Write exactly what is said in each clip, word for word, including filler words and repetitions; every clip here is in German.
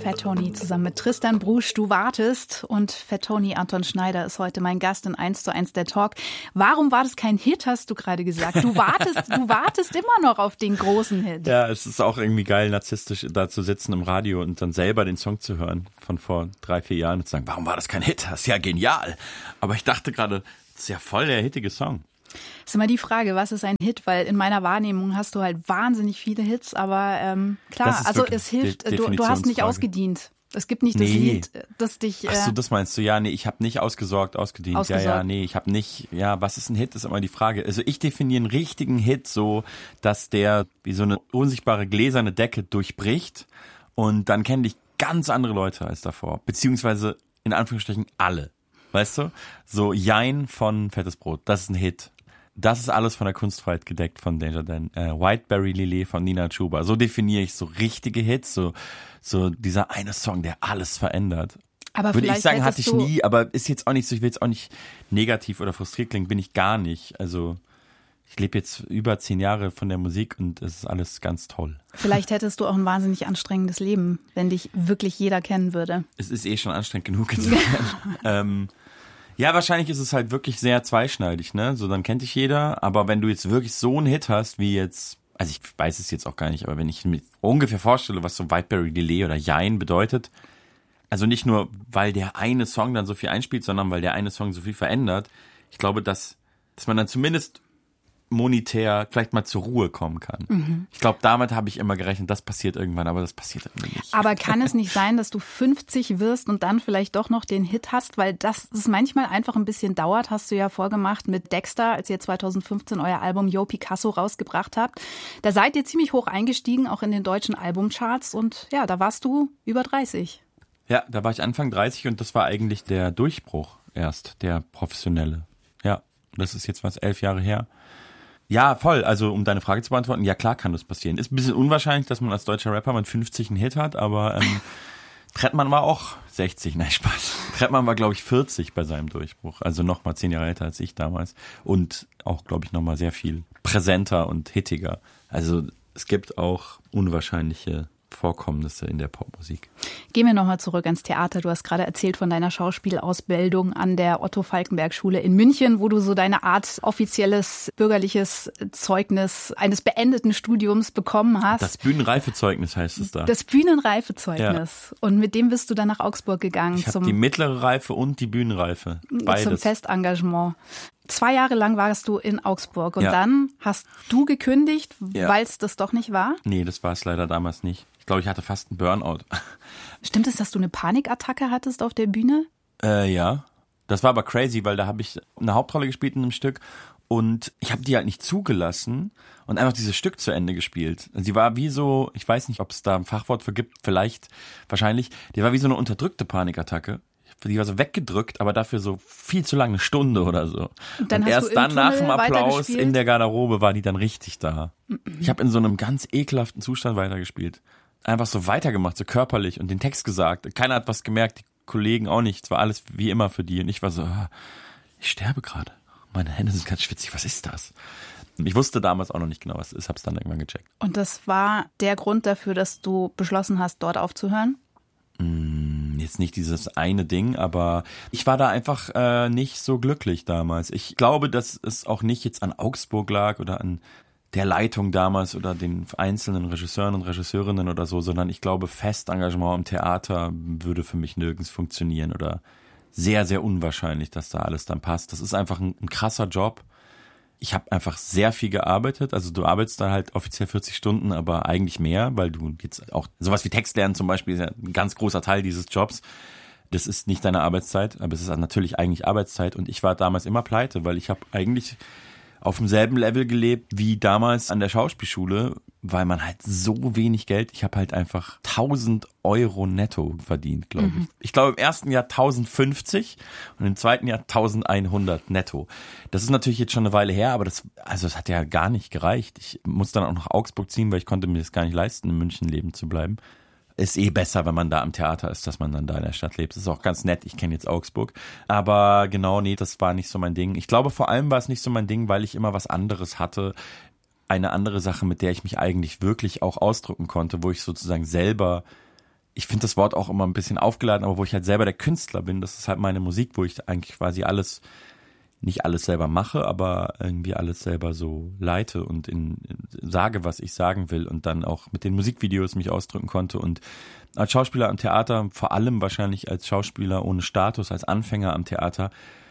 Fat Tony zusammen mit Tristan Brusch, Du wartest. Und Fat Tony Anton Schneider ist heute mein Gast in eins zu eins der Talk. Warum war das kein Hit, hast du gerade gesagt? Du wartest, du wartest immer noch auf den großen Hit. Ja, es ist auch irgendwie geil, narzisstisch da zu sitzen im Radio und dann selber den Song zu hören von vor drei, vier Jahren und zu sagen, warum war das kein Hit? Das ist ja genial. Aber ich dachte gerade, das ist ja voll der hittige Song. Das ist immer die Frage, was ist ein Hit? Weil in meiner Wahrnehmung hast du halt wahnsinnig viele Hits, aber ähm, klar, also es hilft, De- du, du hast nicht ausgedient. Es gibt nicht das nee. Lied, das dich... Äh, Ach so, das meinst du? Ja, nee, ich habe nicht ausgesorgt, ausgedient. Ausgesorgt. Ja, ja, nee, ich habe nicht... Ja, was ist ein Hit, ist immer die Frage. Also ich definiere einen richtigen Hit so, dass der wie so eine unsichtbare gläserne Decke durchbricht und dann kennen dich ganz andere Leute als davor. Beziehungsweise in Anführungsstrichen alle. Weißt du? So Jein von Fettes Brot, das ist ein Hit. Das ist alles von der Kunstfreiheit gedeckt von Danger Dan. Äh, Whiteberry Lillet von Nina Chuba. So definiere ich so richtige Hits, so so dieser eine Song, der alles verändert. aber Würde ich vielleicht sagen, hatte hättest ich du, nie, aber ist jetzt auch nicht so, ich will jetzt auch nicht negativ oder frustriert klingen, bin ich gar nicht. Also ich lebe jetzt über zehn Jahre von der Musik und es ist alles ganz toll. Vielleicht hättest du auch ein wahnsinnig anstrengendes Leben, wenn dich wirklich jeder kennen würde. Es ist eh schon anstrengend genug. ähm, Ja, wahrscheinlich ist es halt wirklich sehr zweischneidig, ne? So, dann kennt dich jeder, aber wenn du jetzt wirklich so einen Hit hast, wie jetzt, also ich weiß es jetzt auch gar nicht, aber wenn ich mir ungefähr vorstelle, was so Whiteberry Lillet oder Jein bedeutet, also nicht nur, weil der eine Song dann so viel einspielt, sondern weil der eine Song so viel verändert, ich glaube, dass, dass man dann zumindest monetär vielleicht mal zur Ruhe kommen kann. Mhm. Ich glaube, damit habe ich immer gerechnet, das passiert irgendwann, aber das passiert irgendwie nicht. Aber kann es nicht sein, dass du fünfzig wirst und dann vielleicht doch noch den Hit hast, weil das es manchmal einfach ein bisschen dauert, hast du ja vorgemacht mit Dexter, als ihr zweitausendfünfzehn euer Album Yo Picasso rausgebracht habt. Da seid ihr ziemlich hoch eingestiegen, auch in den deutschen Albumcharts und ja, da warst du über dreißig. Ja, da war ich Anfang dreißig und das war eigentlich der Durchbruch erst, der professionelle. Ja, das ist jetzt was, elf Jahre her. Ja, voll. Also um deine Frage zu beantworten, ja klar kann das passieren. Ist ein bisschen unwahrscheinlich, dass man als deutscher Rapper mit fünfzig einen Hit hat, aber ähm, Trettmann war auch sechzig, nein Spaß. Trettmann war, glaube ich, vierzig bei seinem Durchbruch. Also noch mal zehn Jahre älter als ich damals. Und auch, glaube ich, noch mal sehr viel präsenter und hittiger. Also es gibt auch unwahrscheinliche Vorkommnisse in der Popmusik. Gehen wir nochmal zurück ans Theater. Du hast gerade erzählt von deiner Schauspielausbildung an der Otto-Falckenberg-Schule in München, wo du so deine Art offizielles bürgerliches Zeugnis eines beendeten Studiums bekommen hast. Das Bühnenreifezeugnis heißt es da. Das Bühnenreifezeugnis. Ja. Und mit dem bist du dann nach Augsburg gegangen. Ich habe die mittlere Reife und die Bühnenreife. Beides. Zum Festengagement. Zwei Jahre lang warst du in Augsburg und ja. dann hast du gekündigt, ja. weil es das doch nicht war? Nee, das war es leider damals nicht. Ich glaube, ich hatte fast einen Burnout. Stimmt es, dass du eine Panikattacke hattest auf der Bühne? Äh, ja. Das war aber crazy, weil da habe ich eine Hauptrolle gespielt in einem Stück und ich habe die halt nicht zugelassen und einfach dieses Stück zu Ende gespielt. Sie war wie so, ich weiß nicht, ob es da ein Fachwort für gibt, vielleicht, wahrscheinlich, die war wie so eine unterdrückte Panikattacke. Die war so weggedrückt, aber dafür so viel zu lange, eine Stunde oder so. Und, dann und hast erst du dann nach dem Applaus in in der Garderobe war die dann richtig da. Ich habe in so einem ganz ekelhaften Zustand weitergespielt. Einfach so weitergemacht, so körperlich und den Text gesagt. Keiner hat was gemerkt, die Kollegen auch nicht. Es war alles wie immer für die. Und ich war so, ich sterbe gerade. Meine Hände sind ganz schwitzig. Was ist das? Ich wusste damals auch noch nicht genau, was es ist. Hab's dann irgendwann gecheckt. Und das war der Grund dafür, dass du beschlossen hast, dort aufzuhören? Jetzt nicht dieses eine Ding, aber ich war da einfach äh, nicht so glücklich damals. Ich glaube, dass es auch nicht jetzt an Augsburg lag oder an der Leitung damals oder den einzelnen Regisseuren und Regisseurinnen oder so, sondern ich glaube, Festengagement im Theater würde für mich nirgends funktionieren oder sehr, sehr unwahrscheinlich, dass da alles dann passt. Das ist einfach ein, ein krasser Job. Ich habe einfach sehr viel gearbeitet, also du arbeitest da halt offiziell vierzig Stunden, aber eigentlich mehr, weil du jetzt auch sowas wie Text lernen zum Beispiel ist ja ein ganz großer Teil dieses Jobs. Das ist nicht deine Arbeitszeit, aber es ist natürlich eigentlich Arbeitszeit und ich war damals immer pleite, weil ich habe eigentlich auf demselben Level gelebt wie damals an der Schauspielschule, weil man halt so wenig Geld, ich habe halt einfach tausend Euro netto verdient, glaube ich. Mhm. Ich glaube im ersten Jahr tausendfünfzig und im zweiten Jahr eintausendeinhundert netto. Das ist natürlich jetzt schon eine Weile her, aber das, also das hat ja gar nicht gereicht. Ich muss dann auch nach Augsburg ziehen, weil ich konnte mir das gar nicht leisten, in München leben zu bleiben. Ist eh besser, wenn man da am Theater ist, dass man dann da in der Stadt lebt. Das ist auch ganz nett. Ich kenne jetzt Augsburg. Aber genau, nee, das war nicht so mein Ding. Ich glaube, vor allem war es nicht so mein Ding, weil ich immer was anderes hatte. Eine andere Sache, mit der ich mich eigentlich wirklich auch ausdrücken konnte, wo ich sozusagen selber ich finde das Wort auch immer ein bisschen aufgeladen, aber wo ich halt selber der Künstler bin, das ist halt meine Musik, wo ich eigentlich quasi alles, nicht alles selber mache, aber irgendwie alles selber so leite und in, in, sage, was ich sagen will und dann auch mit den Musikvideos mich ausdrücken konnte. Und als Schauspieler am Theater, vor allem wahrscheinlich als Schauspieler ohne Status, als Anfänger am Theater,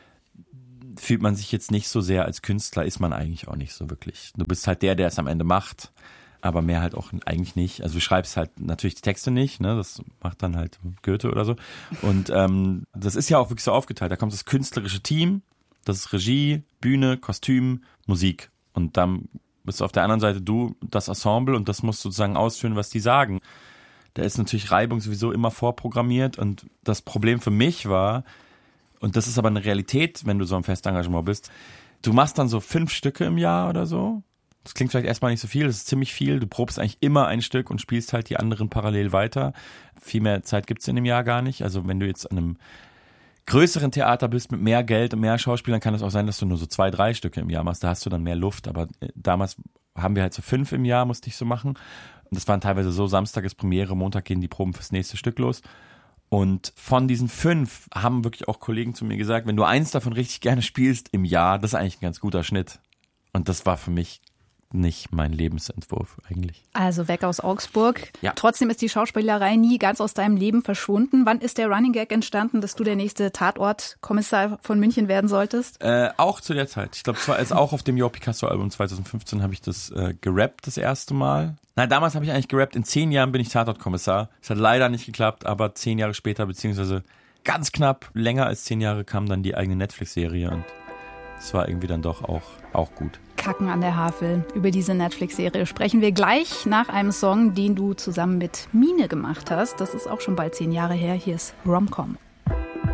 fühlt man sich jetzt nicht so sehr als Künstler, ist man eigentlich auch nicht so wirklich. Du bist halt der, der es am Ende macht, aber mehr halt auch eigentlich nicht. Also du schreibst halt natürlich die Texte nicht, ne? Das macht dann halt Goethe oder so. Und ähm, das ist ja auch wirklich so aufgeteilt. Da kommt das künstlerische Team, das ist Regie, Bühne, Kostüm, Musik. Und dann bist du auf der anderen Seite du, das Ensemble, und das musst sozusagen ausführen, was die sagen. Da ist natürlich Reibung sowieso immer vorprogrammiert, und das Problem für mich war, und das ist aber eine Realität, wenn du so im Festengagement bist, du machst dann so fünf Stücke im Jahr oder so. Das klingt vielleicht erstmal nicht so viel, das ist ziemlich viel. Du probst eigentlich immer ein Stück und spielst halt die anderen parallel weiter. Viel mehr Zeit gibt's in dem Jahr gar nicht. Also wenn du jetzt an einem größeren Theater bist mit mehr Geld und mehr Schauspielern, kann es auch sein, dass du nur so zwei, drei Stücke im Jahr machst. Da hast du dann mehr Luft. Aber damals haben wir halt so fünf im Jahr, musste ich so machen. Und das waren teilweise so, Samstag ist Premiere, Montag gehen die Proben fürs nächste Stück los. Und von diesen fünf haben wirklich auch Kollegen zu mir gesagt, wenn du eins davon richtig gerne spielst im Jahr, das ist eigentlich ein ganz guter Schnitt. Und das war für mich nicht mein Lebensentwurf eigentlich. Also weg aus Augsburg. Ja. Trotzdem ist die Schauspielerei nie ganz aus deinem Leben verschwunden. Wann ist der Running Gag entstanden, dass du der nächste Tatortkommissar von München werden solltest? Äh, auch zu der Zeit. Ich glaube, zwar ist auch auf dem Joe Picasso-Album zwanzig fünfzehn habe ich das äh, gerappt das erste Mal. Nein, damals habe ich eigentlich gerappt. In zehn Jahren bin ich Tatortkommissar. Es hat leider nicht geklappt, aber zehn Jahre später, beziehungsweise ganz knapp länger als zehn Jahre, kam dann die eigene Netflix-Serie, und es war irgendwie dann doch auch, auch gut. Kacken an der Havel. Über diese Netflix-Serie sprechen wir gleich nach einem Song, den du zusammen mit Mine gemacht hast. Das ist auch schon bald zehn Jahre her. Hier ist Romcom.